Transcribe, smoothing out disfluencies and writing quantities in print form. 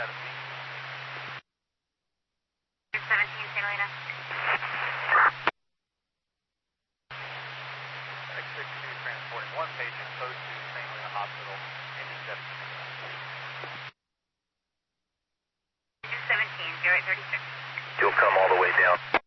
17, St. Helena. X62 transporting one patient close to St. Helena Hospital, Indy 17. 217, 0836. You'll come all the way down.